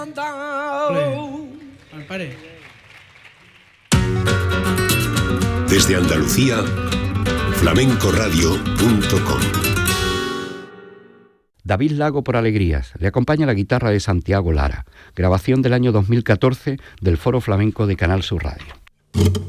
Desde Andalucía, flamencoradio.com. David Lago por Alegrías. Le acompaña la guitarra de Santiago Lara. Grabación del año 2014 del Foro Flamenco de Canal Sur Radio.